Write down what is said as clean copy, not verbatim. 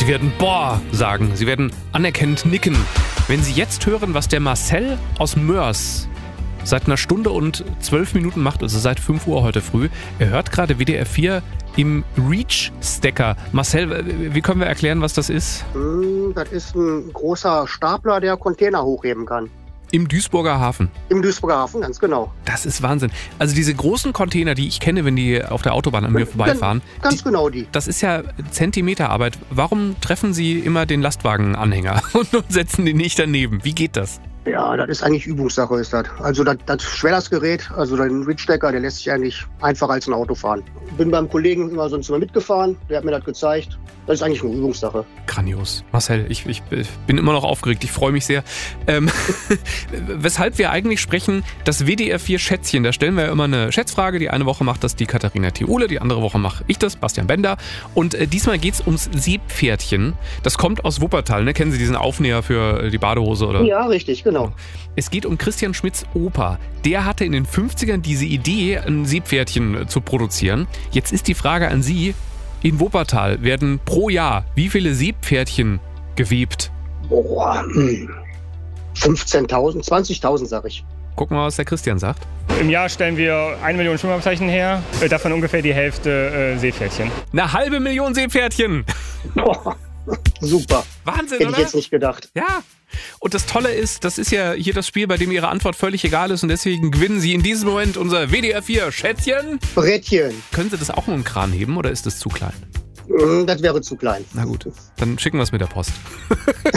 werden Boah sagen. Sie werden anerkennend nicken. Wenn Sie jetzt hören, was der Marcel aus Mörs seit einer Stunde und 12 Minuten macht, also seit 5 Uhr heute früh. Er hört gerade WDR 4 im Reach-Stacker. Marcel, wie können wir erklären, was das ist? Das ist ein großer Stapler, der Container hochheben kann. Im Duisburger Hafen. Im Duisburger Hafen, ganz genau. Das ist Wahnsinn. Also diese großen Container, die ich kenne, wenn die auf der Autobahn an mir vorbeifahren. Ganz genau die. Das ist ja Zentimeterarbeit. Warum treffen Sie immer den Lastwagenanhänger und setzen den nicht daneben? Wie geht das? Ja, das ist eigentlich Übungssache, ist das. Also das Schwerlastgerät, also der Reach-Stacker, der lässt sich eigentlich einfacher als ein Auto fahren. Bin beim Kollegen sonst immer mitgefahren, der hat mir das gezeigt. Das ist eigentlich eine Übungssache. Grandios. Marcel, ich bin immer noch aufgeregt, ich freue mich sehr. Weshalb wir eigentlich sprechen, das WDR 4 Schätzchen, da stellen wir ja immer eine Schätzfrage. Die eine Woche macht das die Katharina Thiole, die andere Woche mache ich das, Bastian Bender. Und diesmal geht es ums Seepferdchen. Das kommt aus Wuppertal, ne? Kennen Sie diesen Aufnäher für die Badehose? Oder? Ja, richtig, genau. Es geht um Christian Schmidts Opa. Der hatte in den 50ern diese Idee, ein Seepferdchen zu produzieren. Jetzt ist die Frage an Sie, in Wuppertal werden pro Jahr wie viele Seepferdchen gewebt? 15.000, 20.000 sag ich. Gucken wir mal, was der Christian sagt. Im Jahr stellen wir 1 Million Schwimmabzeichen her, davon ungefähr die Hälfte Seepferdchen. 500.000 Seepferdchen! Boah, super. Wahnsinn, Hätte oder? ich jetzt nicht gedacht. Ja. Und das Tolle ist, das ist ja hier das Spiel, bei dem Ihre Antwort völlig egal ist und deswegen gewinnen Sie in diesem Moment unser WDR 4 Schätzchen. Brettchen. Können Sie das auch nur im Kran heben oder ist das zu klein? Das wäre zu klein. Na gut, dann schicken wir es mit der Post.